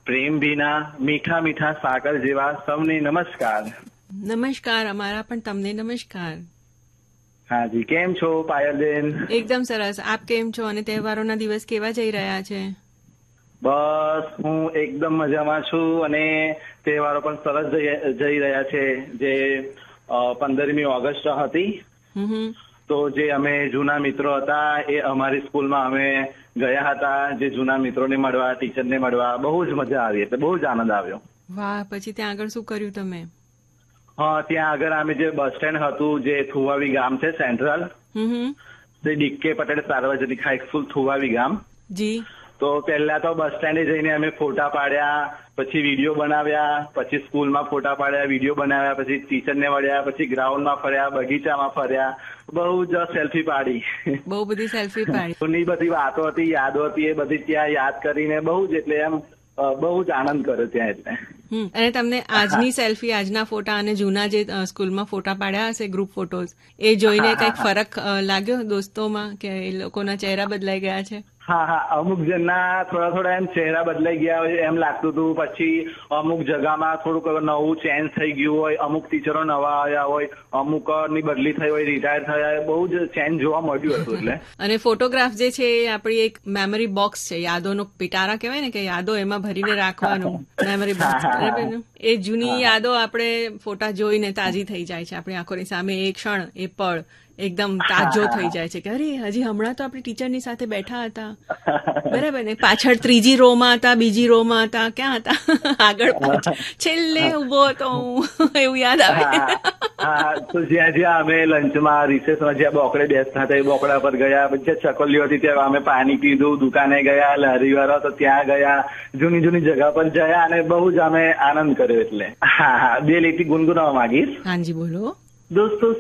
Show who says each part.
Speaker 1: પ્રેમ વિના મીઠા મીઠા સાગર જેવા સૌને નમસ્કાર.
Speaker 2: નમસ્કાર. અમારા પણ તમને નમસ્કાર.
Speaker 1: હાજી, કેમ છો પાયલબેન?
Speaker 2: એકદમ સરસ. આપ કેમ છો અને તહેવારોના દિવસ કેવા જઈ રહ્યા છે?
Speaker 1: બસ હું એકદમ મજામાં છું અને તહેવારો પણ સરસ જઈ રહ્યા છે. જે 15મી ઓગસ્ટ હતી તો જે અમે જૂના મિત્રો હતા એ અમારી સ્કૂલમાં અમે ગયા હતા. જે જૂના મિત્રોને મળવા, ટીચરને મળવા બહુ જ મજા આવી, એટલે બહુ જ આનંદ આવ્યો.
Speaker 2: વાહ. પછી ત્યાં આગળ શું કર્યું તમે?
Speaker 1: હા, ત્યાં આગળ અમે જે બસ સ્ટેન્ડ હતું, જે થુવાવી ગામ છે સેન્ટ્રલ, તે ડીકે પટેલ સાર્વજનિક હાઈસ્કૂલ થુવાવી ગામ.
Speaker 2: જી.
Speaker 1: તો પહેલા તો બસ સ્ટેન્ડે જઈને અમે ફોટા પાડ્યા, પછી વિડીયો બનાવ્યા, પછી સ્કૂલમાં ફોટા પાડ્યા, વિડીયો બનાવ્યા, પછી ટીચરને મળ્યા, પછી ગ્રાઉન્ડમાં ફર્યા, બગીચામાં ફર્યા, બહુ જ સેલ્ફી પાડી.
Speaker 2: બહુ બધી સેલ્ફી પાડી.
Speaker 1: જૂની બધી વાતો હતી, યાદો હતી, એ બધી ત્યાં યાદ કરીને બહુ જ, એટલે એમ બહુ જ આનંદ કર્યો ત્યાં. એટલે
Speaker 2: અને તમને આજની સેલ્ફી, આજના ફોટા અને જૂના જે સ્કૂલમાં ફોટા પાડ્યા હશે, ગ્રુપ ફોટોઝ, એ જોઈને કઈક ફરક લાગ્યો દોસ્તોમાં કે એ લોકોના ચહેરા બદલાઈ ગયા છે?
Speaker 1: હા હા, અમુક જણના થોડા એમ ચહેરા બદલાઈ ગયા હોય એમ લાગતું હતું. પછી અમુક જગામાં થોડુંક નવું ચેન્જ થઈ ગયું હોય, અમુક ટીચરો નવા આવ્યા હોય, અમુક ની બદલી થઈ હોય, રિટાયર થયા હોય, બહુ જ ચેન્જ જોવા મળ્યું હતું. એટલે
Speaker 2: અને ફોટોગ્રાફ જે છે એ આપણી એક મેમરી બોક્સ છે, યાદોનો પિટારા કહેવાય ને, કે યાદો એમાં ભરીને રાખવાનું મેમરી બોક્સ. બરાબર. એ જૂની યાદો આપણે ફોટા જોઈને તાજી થઈ જાય છે આપણી આંખોની સામે. એ ક્ષણ, એ પળ એકદમ તાજો થઈ જાય છે કે અરે હજી હમણાં તો આપણી ટીચરની સાથે બેઠા હતા. બરાબર ને? પાછળ ત્રીજી રો માં હતા, બીજી રો માં હતા, ક્યાં હતા, આગળ પાછળ છેલ્લે ઉભો હતો હું, એવું યાદ આવે.
Speaker 1: હા, તો જ્યાં જ્યાં અમે લંચમાં, રિસેસમાં જ્યાં બોકડે બેસતા હતા એ બોકડા પર ગયા. પછી ચકલીઓ હતી ત્યાં અમે પાણી પીધું, દુકાને ગયા, લારી વાળા તો ત્યાં ગયા, જૂની જૂની જગા પર ગયા અને બહુ જ અમે આનંદ કર્યો. એટલે હા, બે લીટી ગુનગુનાવવા માંગીશ.
Speaker 2: હાજી, બોલો.
Speaker 1: दोस्तों